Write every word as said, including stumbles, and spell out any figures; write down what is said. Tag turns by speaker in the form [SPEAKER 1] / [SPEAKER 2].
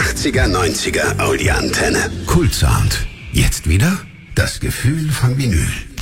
[SPEAKER 1] achtziger, neunziger Audioantenne.
[SPEAKER 2] Kultsound. Jetzt wieder das Gefühl von Vinyl.